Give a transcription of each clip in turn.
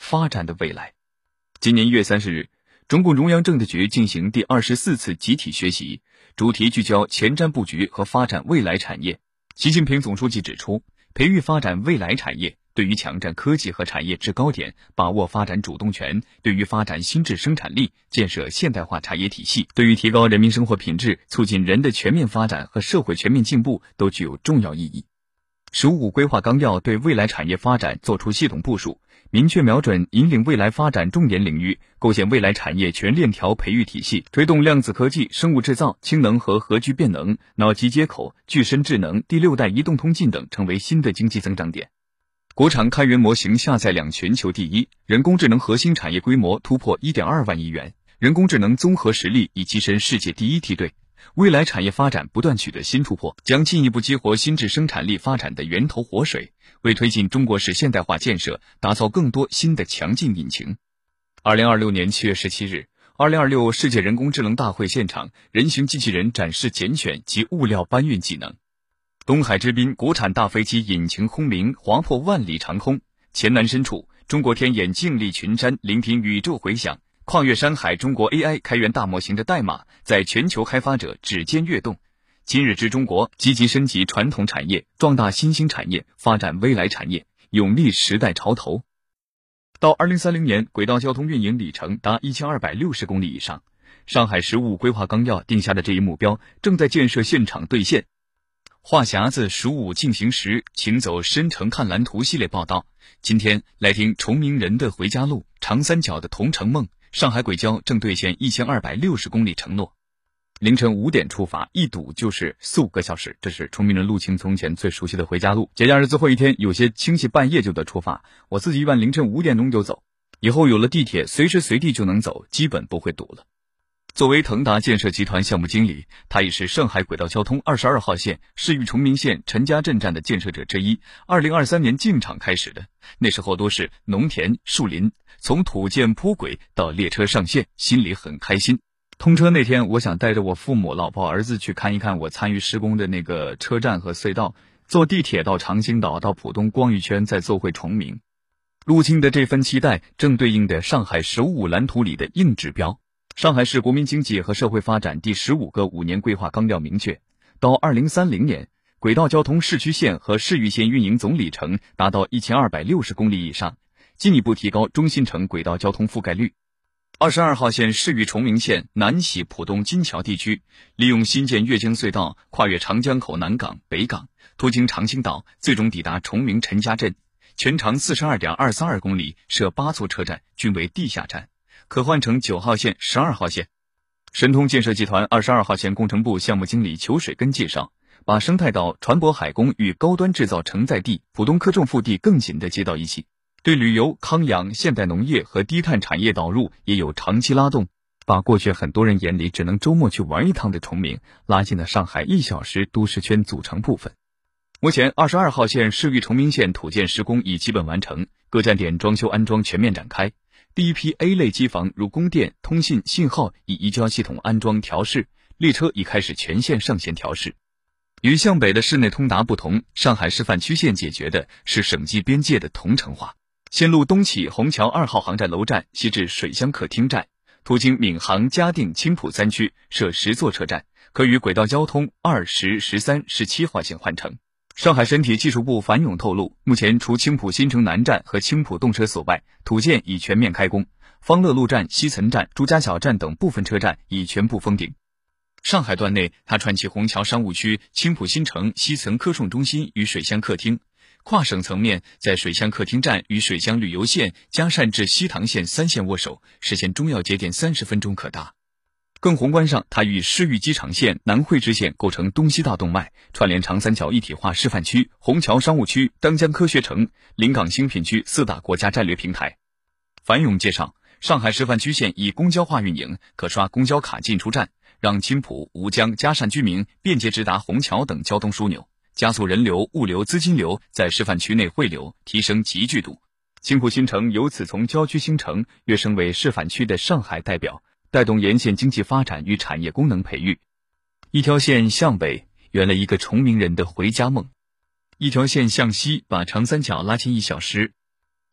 发展的未来。今年1月30日，中共中央政治局进行第24次集体学习，主题聚焦前瞻布局和发展未来产业。习近平总书记指出，培育发展未来产业对于抢占科技和产业制高点，把握发展主动权，对于发展新质生产力，建设现代化产业体系，对于提高人民生活品质，促进人的全面发展和社会全面进步都具有重要意义。“15五”规划纲要对未来产业发展作出系统部署，明确瞄准引领未来发展重点领域，构建未来产业全链条培育体系，推动量子科技、生物制造、氢能和核聚变能、脑机接口、具身智能、第6代移动通信等成为新的经济增长点。国产开源模型下载量全球第一，人工智能核心产业规模突破 1.2 万亿元，人工智能综合实力已跻身世界第一梯队。未来产业发展不断取得新突破，将进一步激活新质生产力发展的源头活水，为推进中国式现代化建设打造更多新的强劲引擎。2026年7月17日，2026世界人工智能大会现场，人形机器人展示拣选及物料搬运技能。东海之滨国产大飞机引擎轰鸣，划破万里长空。黔南深处，中国天眼静立群山，聆听宇宙回响。跨越山海，中国 AI 开源大模型的代码在全球开发者指尖跃动。今日之中国，积极升级传统产业，壮大新兴产业，发展未来产业，勇立时代潮头。到2030年，轨道交通运营里程达1260公里以上。上海15五规划纲要定下的这一目标，正在建设现场兑现。话匣子15五进行时，请走深城看蓝图系列报道。今天来听崇明人的回家路，长三角的同城梦。上海轨交正兑现1260公里承诺。凌晨5点出发，一堵就是4-5个小时，这是崇明人陆青从前最熟悉的回家路。节假日最后一天，有些亲戚半夜就得出发，我自己一般凌晨5点钟就走。以后有了地铁，随时随地就能走，基本不会堵了。作为腾达建设集团项目经理，他也是上海轨道交通22号线市域崇明县陈家镇站的建设者之一。2023年进场开始的，那时候都是农田、树林，从土建铺轨到列车上线，心里很开心。通车那天，我想带着我父母、老婆、儿子去看一看我参与施工的那个车站和隧道，坐地铁到长兴岛，到浦东逛一圈，再坐回崇明。陆青的这份期待正对应的上海15五蓝图里的硬指标。上海市国民经济和社会发展第15个5年规划纲要明确，到2030年，轨道交通市区线和市域线运营总里程达到1260公里以上，进一步提高中新城轨道交通覆盖率。22号线市域崇明线南禧浦东金桥地区，利用新建越京隧道跨越长江口南港、北港，途经长兴岛，最终抵达崇明陈家镇，全长42.232公里，设8座车站，均为地下站。可换乘9号线、12号线。神通建设集团22号线工程部项目经理裘水根介绍，把生态岛、船舶海工与高端制造承载地、浦东科重腹地更紧地接到一起，对旅游、康养、现代农业和低碳产业导入也有长期拉动，把过去很多人眼里只能周末去玩一趟的崇明，拉进了上海1小时都市圈组成部分。目前22号线市域崇明线土建施工已基本完成，各站点装修安装全面展开。第一批 A 类机房如供电、通信、信号已移交系统安装调试，列车已开始全线上线调试。与向北的市内通达不同，上海示范区线解决的是省际边界的同城化。线路东起虹桥2号航站楼站，西至水乡客厅站，途经闵行、嘉定、青浦3区，设10座车站，可与轨道交通2、10、13、17号线换乘。上海身体技术部樊勇透露，目前除青浦新城南站和青浦动车所外，土建已全面开工，方乐路站、西岑站、朱家角站等部分车站已全部封顶。上海段内，它串起虹桥商务区、青浦新城、西岑科创中心与水乡客厅；跨省层面，在水乡客厅站与水乡旅游线、嘉善至西塘线3线握手，实现中要节点30分钟可达。更宏观上，它与市域机场线、南汇支线构成东西大动脉，串联长三角一体化示范区、虹桥商务区、当江科学城、临港新品区4大国家战略平台。樊勇介绍，上海示范区线以公交化运营，可刷公交卡进出站，让青浦、吴江、嘉善居民便捷直达虹桥等交通枢纽，加速人流、物流、资金流在示范区内汇流，提升集聚度。青浦新城由此从郊区新城跃升为示范区的上海代表，带动沿线经济发展与产业功能培育。一条线向北，圆了一个崇明人的回家梦；一条线向西，把长三角拉近1小时。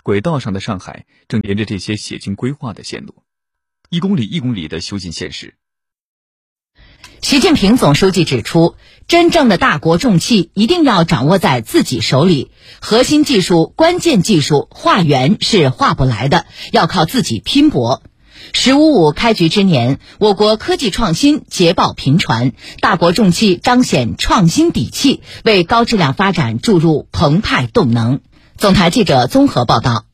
轨道上的上海正沿着这些写进规划的线路，1公里1公里的修进现实。 习近平总书记指出，真正的大国重器一定要掌握在自己手里，核心技术、关键技术化缘是化不来的，要靠自己拼搏。“15+5”开局之年，我国科技创新捷报频传，大国重器彰显创新底气，为高质量发展注入澎湃动能。总台记者综合报道。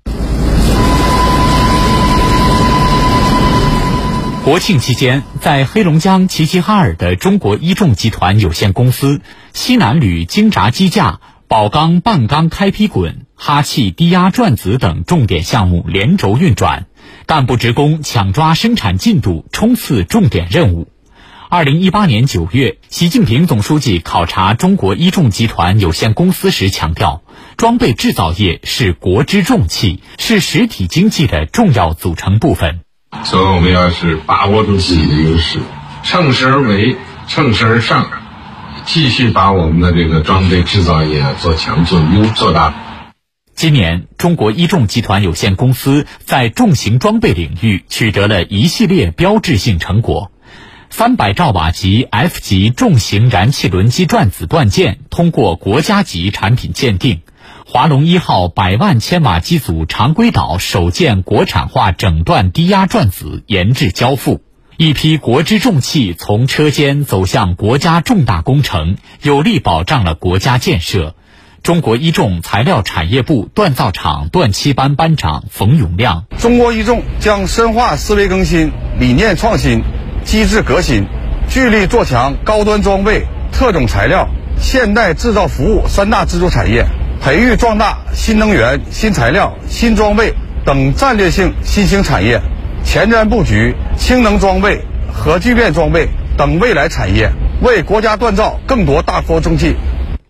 国庆期间，在黑龙江齐齐哈尔的中国一众集团有限公司西南铝精轧机架、宝钢半钢开劈滚、哈气低压转子等重点项目连轴运转，干部职工抢抓生产进度，冲刺重点任务。2018年9月，习近平总书记考察中国一众集团有限公司时强调，装备制造业是国之重器，是实体经济的重要组成部分。 所以我们要是把握住自己的优势，乘势而为，乘势而上，继续把我们的这个装备制造业做强做优做大。 今年，中国一众集团有限公司在重型装备领域取得了一系列标志性成果。300兆瓦级 F 级重型燃气轮机转子断件通过国家级产品鉴定。华龙1号100万千瓦机组常规岛首件国产化整段低压转子研制交付，一批国之重器从车间走向国家重大工程，有力保障了国家建设。中国一众材料产业部锻造厂锻漆班班长冯永亮： 中国一众将深化思维更新、理念创新、机制革新，聚力做强高端装备、特种材料、现代制造服务3大支柱产业，培育壮大新能源、新材料、新装备等战略性新兴产业，前瞻布局氢能装备、核聚变装备等未来产业，为国家锻造更多大国重器。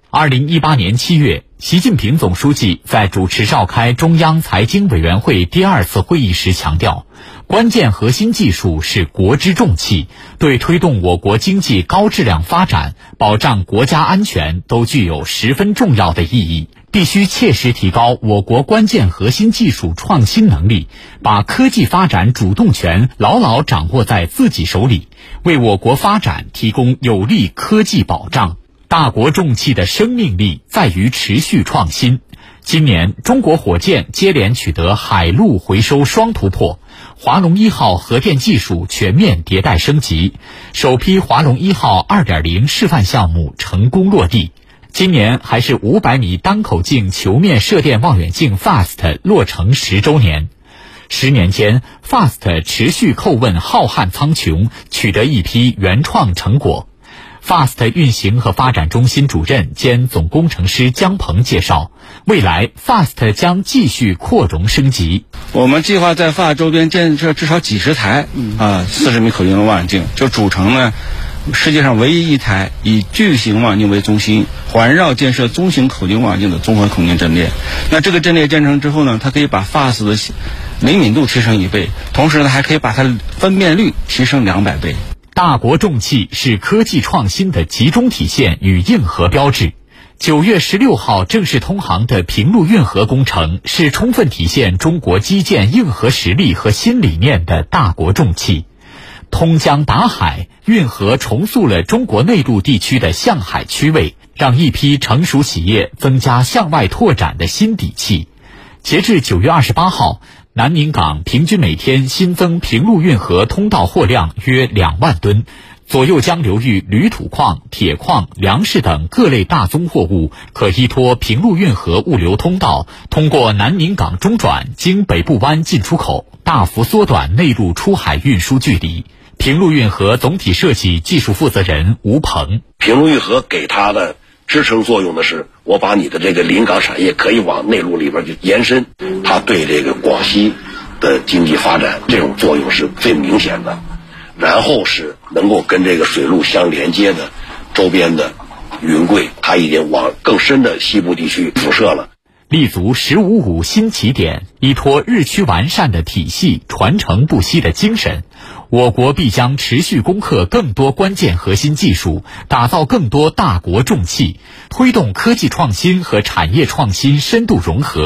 2018年7月，习近平总书记在主持召开中央财经委员会第2次会议时强调，关键核心技术是国之重器，对推动我国经济高质量发展、保障国家安全都具有十分重要的意义。必须切实提高我国关键核心技术创新能力，把科技发展主动权牢牢掌握在自己手里，为我国发展提供有力科技保障。大国重器的生命力在于持续创新。今年，中国火箭接连取得海陆回收双突破，华龙1号核电技术全面迭代升级，首批华龙1号 2.0 示范项目成功落地。今年还是500米单口径球面射电望远镜 FAST 落成10周年。10年间 ，FAST 持续叩问浩瀚苍穹，取得一批原创成果。FAST 运行和发展中心主任兼总工程师姜鹏介绍，未来 FAST 将继续扩容升级。 我们计划在 FAST 周边建设至少几十台40米口径的望远镜，就组成呢世界上唯一一台以巨型望远镜为中心，环绕建设中型口径望远镜的综合孔径阵列。那这个阵列建成之后呢，它可以把 FAST 的灵敏度提升1倍，同时呢还可以把它分辨率提升200倍。 大国重器是科技创新的集中体现与硬核标志。9月16号正式通航的平陆运河工程是充分体现中国基建硬核实力和新理念的大国重器。通江达海，运河重塑了中国内陆地区的向海区位，让一批成熟企业增加向外拓展的新底气。截至9月28号，南宁港平均每天新增平陆运河通道货量约2万吨，左右江流域铝土矿、铁矿、粮食等各类大宗货物可依托平陆运河物流通道，通过南宁港中转，经北部湾进出口，大幅缩短内陆出海运输距离。平陆运河总体设计技术负责人吴鹏： 平陆运河给它的支撑作用的是，我把你的这个临港产业可以往内陆里边去延伸，它对这个广西的经济发展这种作用是最明显的。然后是能够跟这个水路相连接的周边的云贵，它已经往更深的西部地区辐射了。 立足15+5新起点，依托日趋完善的体系、传承不息的精神，我国必将持续攻克更多关键核心技术，打造更多大国重器，推动科技创新和产业创新深度融合，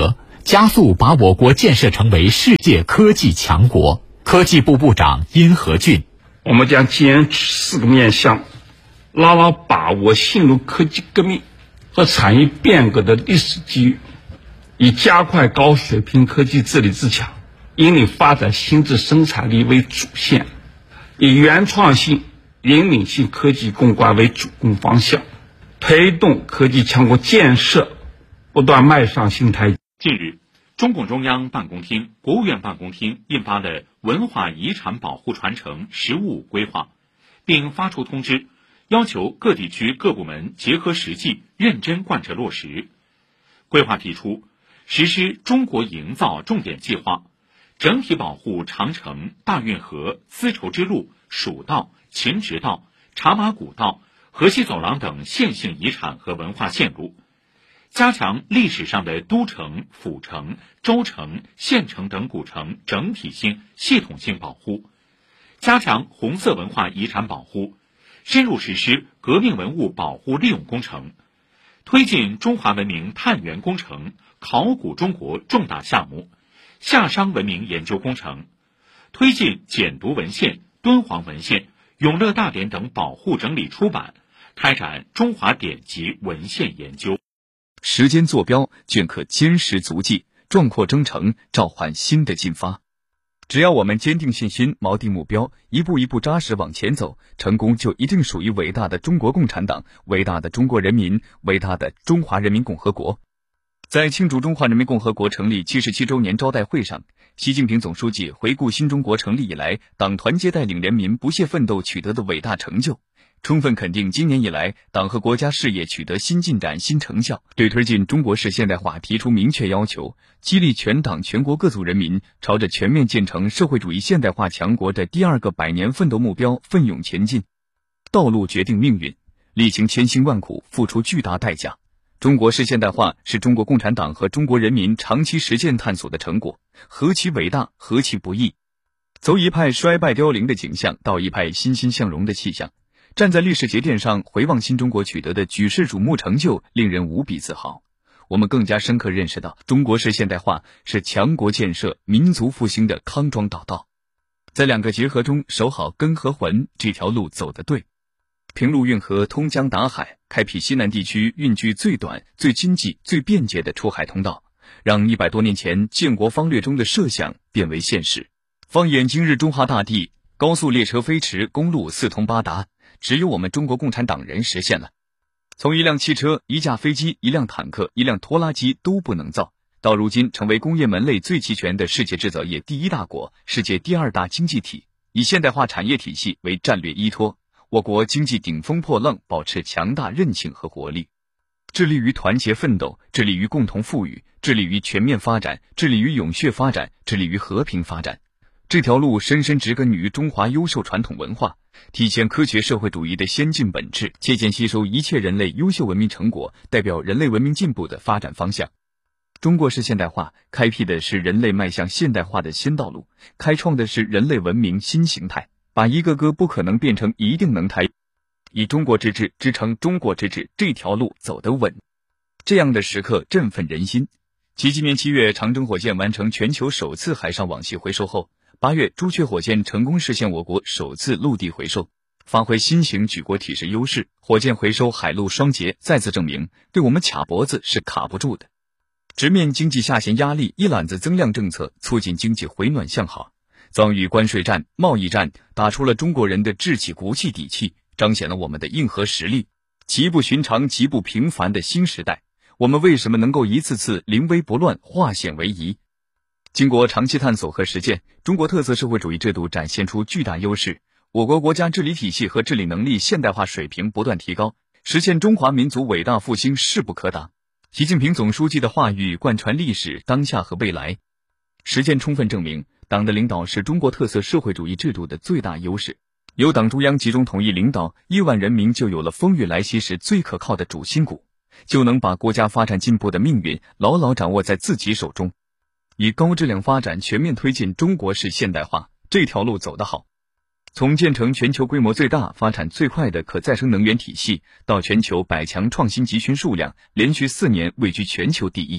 加速把我国建设成为世界科技强国。科技部部长殷和俊： 我们将坚持4个面向，牢牢把握新入科技革命和产业变革的历史机遇，以加快高水平科技自立自强，引领发展新质生产力为主线，以原创性、引领性科技攻关为主攻方向，推动科技强国建设不断迈上新台阶。 近日，中共中央办公厅、国务院办公厅印发了文化遗产保护传承实务规划，并发出通知，要求各地区各部门结合实际，认真贯彻落实。规划提出，实施中国营造重点计划，整体保护长城、大运河、丝绸之路、蜀道、秦直道、茶马古道、河西走廊等线性遗产和文化线路，加强历史上的都城、府城、州城、县城等古城整体性、系统性保护，加强红色文化遗产保护，深入实施革命文物保护利用工程，推进中华文明探源工程、考古中国重大项目、夏商文明研究工程，推进简牍文献、敦煌文献、永乐大典等保护整理出版，开展中华典籍文献研究。 时间坐标，镌刻坚实足迹，壮阔征程，召唤新的进发。只要我们坚定信心，锚定目标，一步一步扎实往前走，成功就一定属于伟大的中国共产党，伟大的中国人民，伟大的中华人民共和国。在庆祝中华人民共和国成立77周年招待会上，习近平总书记回顾新中国成立以来党团结带领人民不懈奋斗取得的伟大成就，充分肯定今年以来党和国家事业取得新进展、新成效，对推进中国式现代化提出明确要求，激励全党全国各族人民朝着全面建成社会主义现代化强国的第2个100年奋斗目标奋勇前进。道路决定命运，历经千辛万苦，付出巨大代价。中国式现代化是中国共产党和中国人民长期实践探索的成果，何其伟大，何其不易！从一派衰败凋零的景象到一派欣欣向荣的气象，站在历史节点上回望新中国取得的举世瞩目成就，令人无比自豪。我们更加深刻认识到，中国式现代化是强国建设、民族复兴的康庄大道。在2个结合中守好根和魂，这条路走得对。平陆运河通江达海，开辟西南地区运距最短、最经济、最便捷的出海通道，让100多年前建国方略中的设想变为现实。放眼今日中华大地，高速列车飞驰，公路四通八达，只有我们中国共产党人实现了。从一辆汽车、一架飞机、一辆坦克、一辆拖拉机都不能造，到如今成为工业门类最齐全的世界制造业第1大国、世界第2大经济体，以现代化产业体系为战略依托，我国经济顶风破浪，保持强大韧性和活力，致力于团结奋斗，致力于共同富裕，致力于全面发展，致力于永续发展，致力于和平发展。这条路深深植根于中华优秀传统文化，体现科学社会主义的先进本质，借鉴吸收一切人类优秀文明成果，代表人类文明进步的发展方向。中国式现代化开辟的是人类迈向现代化的新道路，开创的是人类文明新形态，把一个个不可能变成一定能台，以中国之治支撑中国之治，这条路走得稳。这样的时刻振奋人心。继今年7月长征火箭完成全球首次海上网系回收后，8月朱雀火箭成功实现我国首次陆地回收，发挥新型举国体制优势，火箭回收海陆双捷再次证明，对我们卡脖子是卡不住的。直面经济下行压力，一揽子增量政策促进经济回暖向好。遭遇关税战、贸易战，打出了中国人的志气、骨气、底气，彰显了我们的硬核实力。极不寻常、极不平凡的新时代，我们为什么能够一次次临危不乱、化险为夷？经过长期探索和实践，中国特色社会主义制度展现出巨大优势，我国国家治理体系和治理能力现代化水平不断提高，实现中华民族伟大复兴势不可挡。习近平总书记的话语贯穿历史、当下和未来，实践充分证明党的领导是中国特色社会主义制度的最大优势。有党中央集中统一领导，1万人民就有了风雨来袭时最可靠的主心骨，就能把国家发展进步的命运牢牢掌握在自己手中。以高质量发展全面推进中国式现代化，这条路走得好。从建成全球规模最大、发展最快的可再生能源体系，到全球100强创新集群数量连续4年位居全球第一，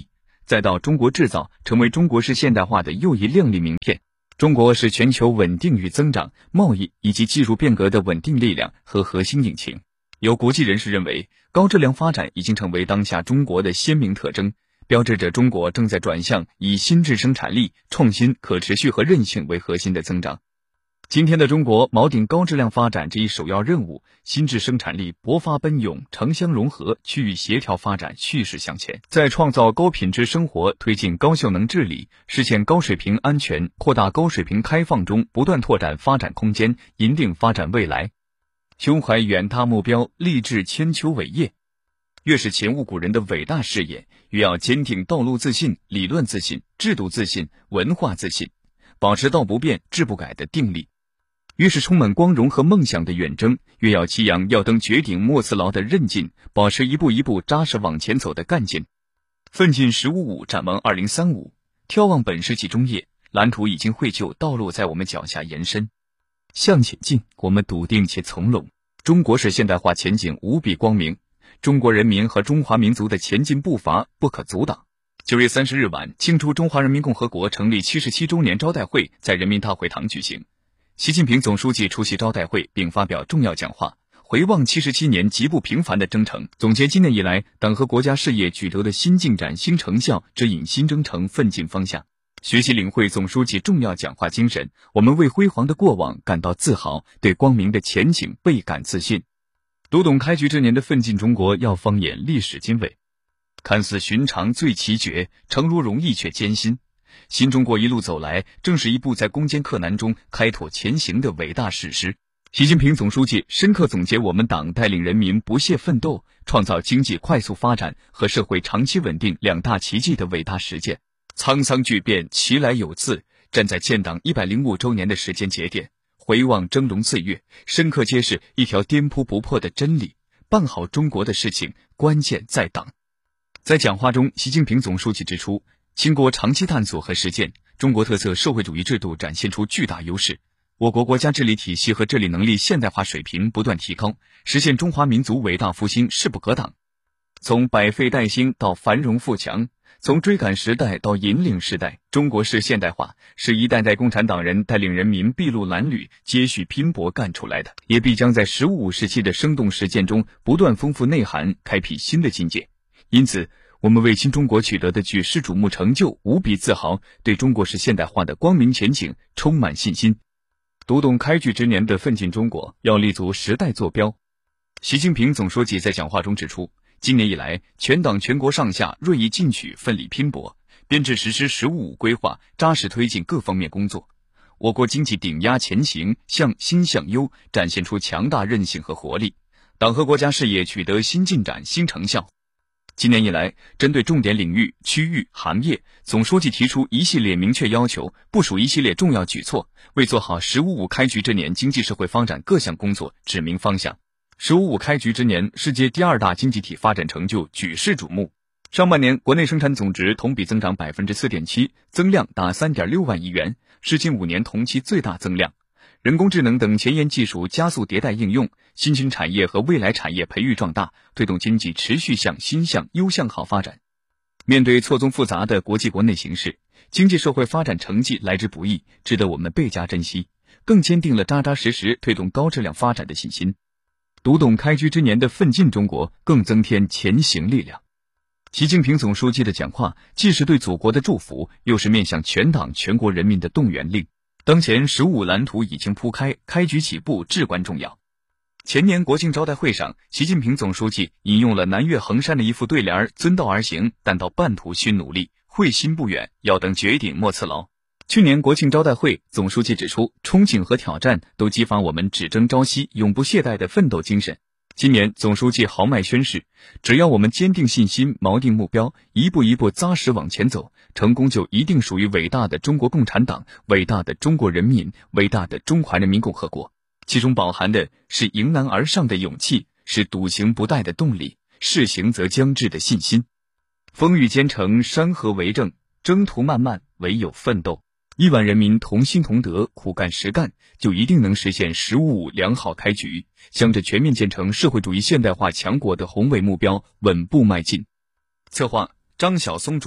再到中国制造成为中国式现代化的又一亮丽名片。中国是全球稳定与增长、贸易以及技术变革的稳定力量和核心引擎。有国际人士认为，高质量发展已经成为当下中国的鲜明特征，标志着中国正在转向以新质生产力、创新、可持续和韧性为核心的增长。今天的中国锚定高质量发展这一首要任务，新质生产力勃发奔涌，城乡融合，区域协调发展蓄势向前，在创造高品质生活、推进高效能治理、实现高水平安全、扩大高水平开放中不断拓展发展空间，引领发展未来。胸怀远大目标，立志千秋伟业。越是前无古人的伟大事业，越要坚定道路自信、理论自信、制度自信、文化自信，保持道不变、志不改的定力。越是充满光荣和梦想的远征，越要激扬要登绝顶莫辞劳的韧劲，保持一步一步扎实往前走的干劲。奋进1055，展望2035，眺望本世纪中叶，蓝图已经绘就，道路在我们脚下延伸。向前进，我们笃定且从容。中国式现代化前景无比光明，中国人民和中华民族的前进步伐不可阻挡。9月30日晚，庆祝中华人民共和国成立77周年招待会在人民大会堂举行。习近平总书记出席招待会并发表重要讲话，回望77年极不平凡的征程，总结今年以来党和国家事业取得的新进展、新成效，指引新征程奋进方向。学习领会总书记重要讲话精神，我们为辉煌的过往感到自豪，对光明的前景倍感自信。读懂开局之年的奋进中国，要放眼历史经纬。看似寻常最奇绝，诚如容易却艰辛。新中国一路走来，正是一部在攻坚克难中开拓前行的伟大史诗。习近平总书记深刻总结我们党带领人民不懈奋斗，创造经济快速发展和社会长期稳定两大奇迹的伟大实践。沧桑巨变，其来有自，站在建党105周年的时间节点，回望峥嵘岁月，深刻揭示一条颠扑不破的真理：办好中国的事情，关键在党。在讲话中，习近平总书记指出，经过长期探索和实践，中国特色社会主义制度展现出巨大优势，我国国家治理体系和治理能力现代化水平不断提高，实现中华民族伟大复兴势不可挡。从百废待兴到繁荣富强，从追赶时代到引领时代，中国式现代化是一代代共产党人带领人民筚路蓝缕、接续拼搏干出来的，也必将在15时期的生动实践中不断丰富内涵，开辟新的境界。因此，我们为新中国取得的举世瞩目成就无比自豪，对中国式现代化的光明前景充满信心。读懂开局之年的奋进中国，要立足时代坐标。习近平总书记在讲话中指出，今年以来，全党全国上下锐意进取，奋力拼搏，编制实施15规划，扎实推进各方面工作。我国经济顶压前行，向新向优，展现出强大韧性和活力，党和国家事业取得新进展、新成效。今年以来，针对重点领域、区域、行业，总书记提出一系列明确要求，部署一系列重要举措，为做好“15+5”开局之年经济社会发展各项工作指明方向。“15+5”开局之年，世界第2大经济体发展成就举世瞩目。上半年，国内生产总值同比增长 4.7%， 增量达 3.6 万亿元，是近5年同期最大增量。人工智能等前沿技术加速迭代应用，新兴产业和未来产业培育壮大，推动经济持续向新向优向好发展。面对错综复杂的国际国内形势，经济社会发展成绩来之不易，值得我们倍加珍惜，更坚定了扎扎实实推动高质量发展的信心。读懂开局之年的奋进中国，更增添前行力量。习近平总书记的讲话既是对祖国的祝福，又是面向全党全国人民的动员令。当前“15+5”蓝图已经铺开，开局起步至关重要。前年国庆招待会上，习近平总书记引用了南岳衡山的一副对联：遵道而行，但到半途需努力，会心不远，要登绝顶莫辞劳。去年国庆招待会，总书记指出，憧憬和挑战都激发我们只争朝夕、永不懈怠的奋斗精神。今年，总书记豪迈宣誓，只要我们坚定信心、锚定目标，一步一步扎实往前走，成功就一定属于伟大的中国共产党、伟大的中国人民、伟大的中华人民共和国。其中饱含的是迎难而上的勇气，是笃行不怠的动力，是行则将至的信心。风雨兼程，山河为证，征途漫漫，唯有奋斗。亿万人民同心同德，苦干实干，就一定能实现“15+5”良好开局，向着全面建成社会主义现代化强国的宏伟目标稳步迈进。策划张晓松主编，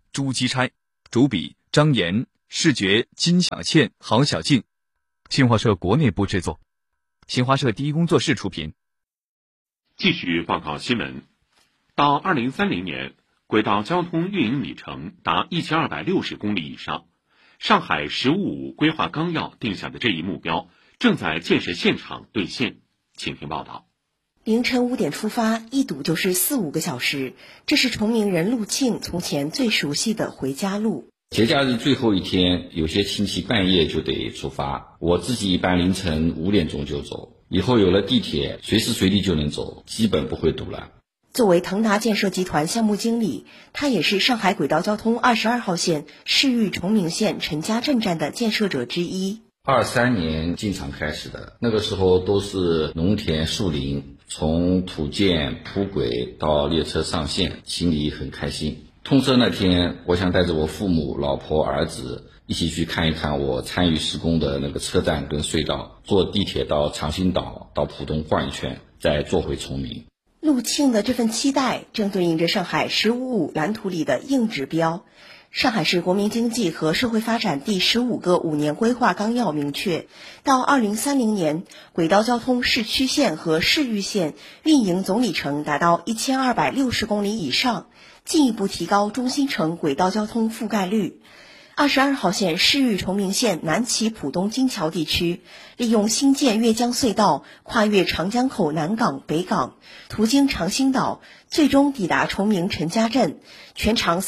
朱基钗，主笔张岩，视觉金小倩、郝小静。新华社国内部制作，新华社第一工作室出品。 继续报告新闻。到2030年，轨道交通运营里程达1260公里以上。上海“十五五”规划纲要定下的这一目标正在建设现场兑现。请听报道。 凌晨5点出发，一堵就是4-5个小时，这是崇明人陆庆从前最熟悉的回家路。 节假日最后一天，有些亲戚半夜就得出发，我自己一般凌晨5点钟就走。以后有了地铁，随时随地就能走，基本不会堵了。 作为腾达建设集团项目经理，他也是上海轨道交通22号线市域崇明县陈家镇站的建设者之一。 23年进场开始的，那个时候都是农田树林，从土建铺轨到列车上线，心里很开心。通车那天，我想带着我父母、老婆、儿子一起去看一看我参与施工的那个车站跟隧道，坐地铁到长兴岛、到浦东逛一圈，再坐回崇明。 陆庆的这份期待正对应着上海“15+5”蓝图里的硬指标。上海市国民经济和社会发展第15个5年规划纲要明确，到2030年，轨道交通市区线和市域线运营总里程达到1260公里以上，进一步提高中心城轨道交通覆盖率。22号线市域崇明县南起浦东金桥地区，利用新建越江隧道跨越长江口南港、北港，途经长兴岛，最终抵达崇明陈家镇，全长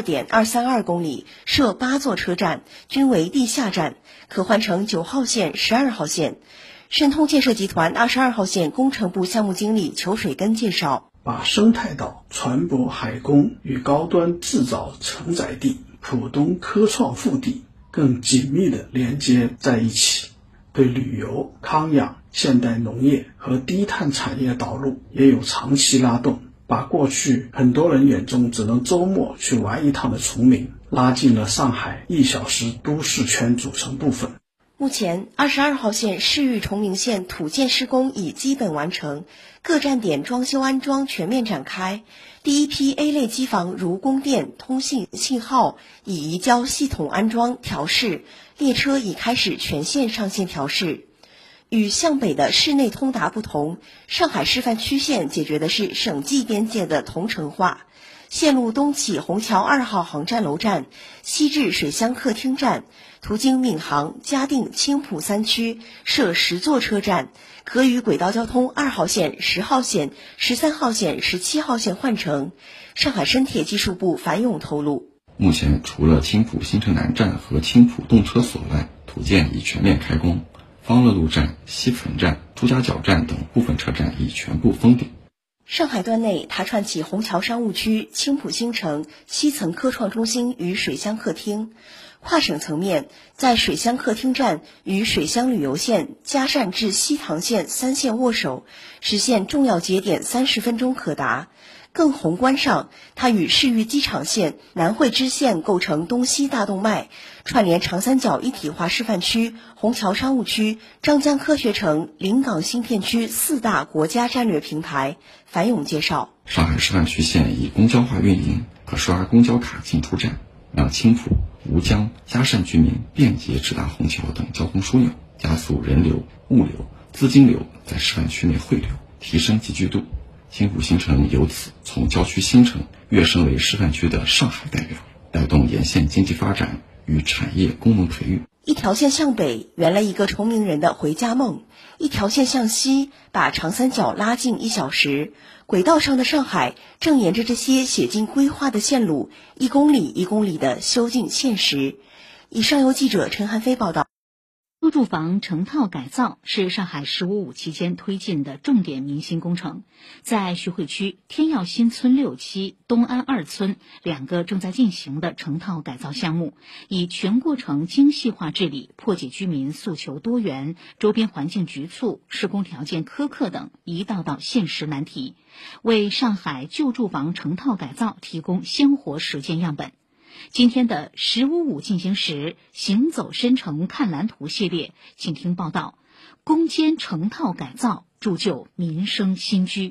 42.232公里，设8座车站，均为地下站，可换乘9号线、12号线。申通建设集团22号线工程部项目经理裘水根介绍， 把生态岛、船舶海工与高端制造承载地浦东科创腹地更紧密地连接在一起，对旅游、康养、现代农业和低碳产业导入也有长期拉动，把过去很多人眼中只能周末去玩一趟的崇明拉进了上海1小时都市圈组成部分。 目前22号线市域崇明县土建施工已基本完成，各站点装修安装全面展开。第一批 A 类机房如供电、通信、信号已移交系统安装调试，列车已开始全线上线调试。与向北的市内通达不同，上海示范区线解决的是省际边界的同城化。线路东起虹桥2号航站楼站，西至水乡客厅站，途经闵行、嘉定、青浦3区，设10座车站，可与轨道交通2号线、10号线、13号线、17号线换乘。上海深铁技术部樊勇透露， 目前除了青浦新城南站和青浦动车所外，土建已全面开工，方乐路站、西汾站、朱家角站等部分车站已全部封顶。 上海段内，它串起虹桥商务区、青浦新城、西层科创中心与水乡客厅。跨省层面，在水乡客厅站与水乡旅游线、嘉善至西塘线3线握手，实现重要节点30分钟可达。更宏观上，它与市域机场线、南汇支线构成东西大动脉，串联长三角一体化示范区、虹桥商务区、张江科学城、临港新片区4大国家战略平台。樊勇介绍， 上海示范区线以公交化运营，可刷公交卡进出站，让青浦、吴江、嘉善居民便捷直达虹桥等交通枢纽，加速人流、物流、资金流在示范区内汇流，提升集聚度。青浦新城由此从郊区新城跃升为示范区的上海代表，带动沿线经济发展与产业功能培育。 一条线向北圆了一个崇明人的回家梦，一条线向西把长三角拉近1小时。轨道上的上海正沿着这些写进规划的线路，1公里1公里的修进现实。以上由记者陈汉飞报道。 租住房成套改造是上海“15+5”期间推进的重点民心工程。在徐汇区天耀新村6期、东安2村2个正在进行的成套改造项目，以全过程精细化治理，破解居民诉求多元、周边环境局促、施工条件苛刻等一道道现实难题，为上海旧住房成套改造提供鲜活实践样本。今天的“15+5”进行时，行走深城看蓝图系列，请听报道：攻坚成套改造，铸就民生新居。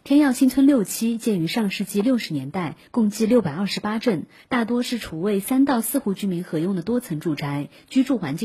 天耀新村6期建于上世纪60年代，共计628正，大多是储为3到4户居民合用的多层住宅，居住环境